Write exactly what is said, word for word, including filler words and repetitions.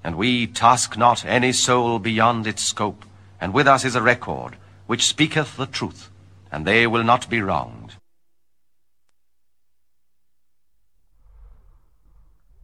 And we task not any soul beyond its scope, and with us is a record which speaketh the truth, and they will not be wronged.